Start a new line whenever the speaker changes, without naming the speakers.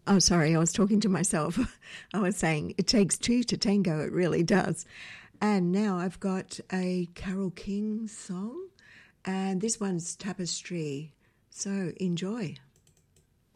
Oh, sorry, I was talking to myself. I was saying it takes two to tango, it really does. And now I've got a Carole King song, and this one's Tapestry. So enjoy.